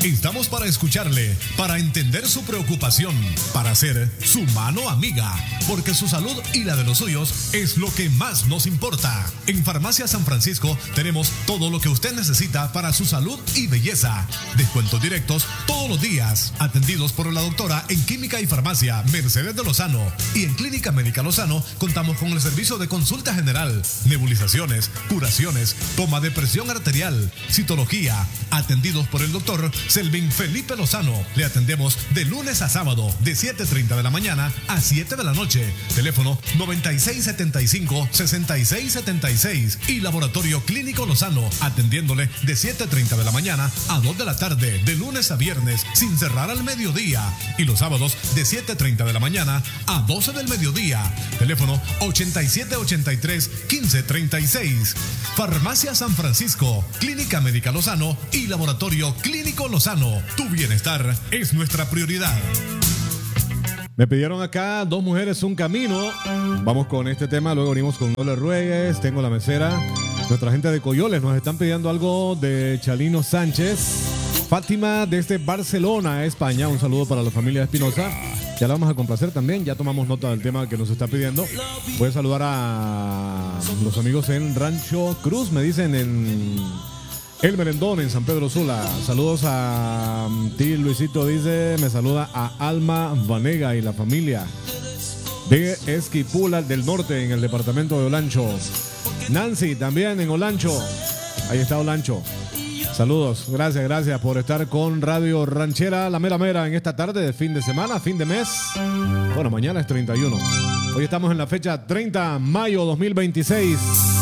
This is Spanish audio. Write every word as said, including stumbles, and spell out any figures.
Estamos para escucharle, para entender su preocupación, para ser su mano amiga, porque su salud y la de los suyos es lo que más nos importa. En Farmacia San Francisco tenemos todo lo que usted necesita para su salud y belleza. Descuentos directos todos los días, atendidos por la doctora en Química y Farmacia Mercedes de Lozano. Y en Clínica Médica Lozano contamos con el servicio de consulta general, nebulizaciones, curaciones, toma de presión arterial, citología, atendidos por el doctor Selvin Felipe Lozano. Le atendemos de lunes a sábado de siete treinta de la mañana a siete de la noche. Teléfono noventa y seis setenta y cinco sesenta y seis setenta y seis y Laboratorio Clínico Lozano, atendiéndole de siete treinta de la mañana a dos de la tarde de lunes a viernes sin cerrar al mediodía, y los sábados de siete treinta de la mañana a doce del mediodía. Teléfono ochenta y siete ochenta y tres quince treinta y seis. Farmacia San Francisco, Clínica Médica Lozano y Laboratorio Clínico Lozano. Tu bienestar es nuestra prioridad. Me pidieron acá Dos Mujeres, Un Camino. Vamos con este tema, luego venimos con No Le Ruegues, Tengo la Mesera. Nuestra gente de Coyoles nos están pidiendo algo de Chalino Sánchez. Fátima desde Barcelona, España. Un saludo para la familia Espinosa. Ya la vamos a complacer también. Ya tomamos nota del tema que nos está pidiendo. Voy a saludar a los amigos en Rancho Cruz. Me dicen en El Merendón, en San Pedro Sula. Saludos a ti, Luisito. Dice, me saluda a Alma Vanega y la familia de Esquipula del Norte, en el departamento de Olancho. Nancy también en Olancho. Ahí está Olancho. Saludos, gracias, gracias por estar con Radio Ranchera, la mera mera, en esta tarde de fin de semana, fin de mes. Bueno, mañana es treinta y uno. Hoy estamos en la fecha treinta de mayo de dos mil veintiséis.